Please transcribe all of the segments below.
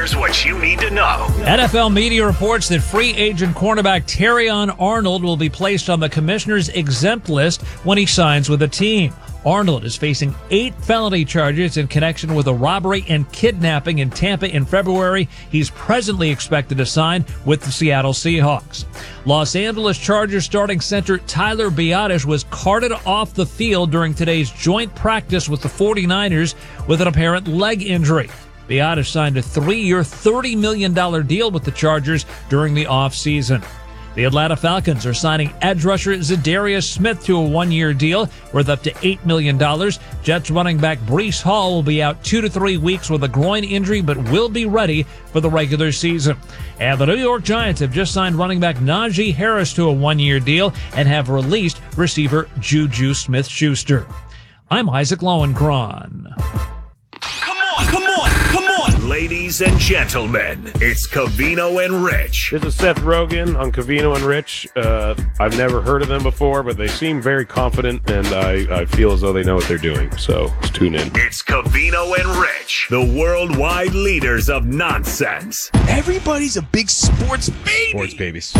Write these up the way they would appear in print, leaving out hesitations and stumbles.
here's what you need to know. NFL media reports that free agent cornerback Terrion Arnold will be placed on the commissioner's exempt list when he signs with a team. Arnold is facing 8 felony charges in connection with a robbery and kidnapping in Tampa in February. He's presently expected to sign with the Seattle Seahawks. Los Angeles Chargers starting center Tyler Biadasz was carted off the field during today's joint practice with the 49ers with an apparent leg injury. Biadasz signed a 3-year, $30 million deal with the Chargers during the offseason. The Atlanta Falcons are signing edge rusher Za'Darius Smith to a 1-year deal worth up to $8 million. Jets running back Breece Hall will be out 2 to 3 weeks with a groin injury, but will be ready for the regular season. And the New York Giants have just signed running back Najee Harris to a 1-year deal and have released receiver Juju Smith-Schuster. I'm Isaac Lowenkron. Come on. Ladies and gentlemen, it's Covino and Rich. This is Seth Rogen on Covino and Rich. I've never heard of them before, but they seem very confident, and I feel as though they know what they're doing. So let's tune in. It's Covino and Rich, the worldwide leaders of nonsense. Everybody's a big sports baby. Sports babies.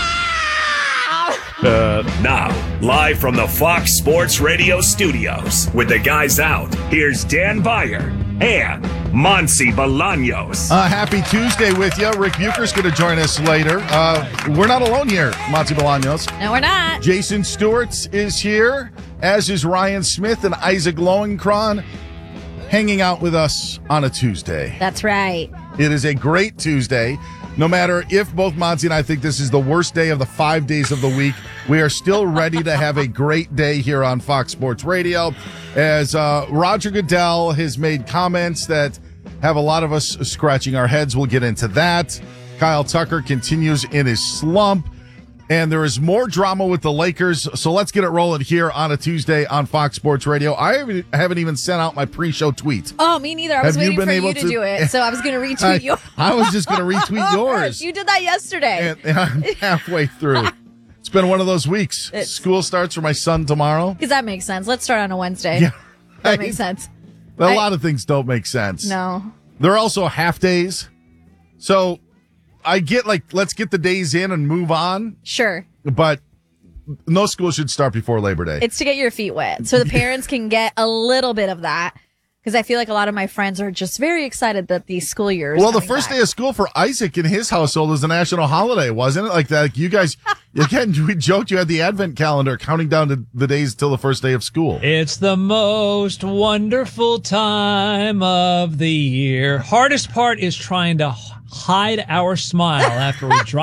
Now, live from the Fox Sports Radio studios, with the guys out, here's Dan Beyer and Monsi Bolaños. Happy Tuesday with you. Rick Bucher's going to join us later. We're not alone here, Monsi Bolaños. No, we're not. Jason Stewart is here, as is Ryan Smith and Isaac Lowenkron, hanging out with us on a Tuesday. That's right. It is a great Tuesday. No matter if both Monty and I think this is the worst day of the 5 days of the week, we are still ready to have a great day here on Fox Sports Radio. As Roger Goodell has made comments that have a lot of us scratching our heads. We'll get into that. Kyle Tucker continues in his slump. And there is more drama with the Lakers, so let's get it rolling here on a Tuesday on Fox Sports Radio. I haven't even sent out my pre-show tweet. Oh, me neither. I was waiting for you to do it, so I was going to retweet yours. I was just going to retweet yours. You did that yesterday. And I'm halfway through. It's been one of those weeks. School starts for my son tomorrow. Because that makes sense. Let's start on a Wednesday. Yeah, that makes sense. A lot of things don't make sense. No. There are also half days. So I get let's get the days in and move on. Sure. But no school should start before Labor Day. It's to get your feet wet. So the parents can get a little bit of that. Because I feel like a lot of my friends are just very excited that the school year is the first day of school for Isaac in his household is a national holiday, wasn't it? Like that, you guys, again, we joked you had the advent calendar counting down to the days till the first day of school. It's the most wonderful time of the year. Hardest part is trying to hide our smile after we drop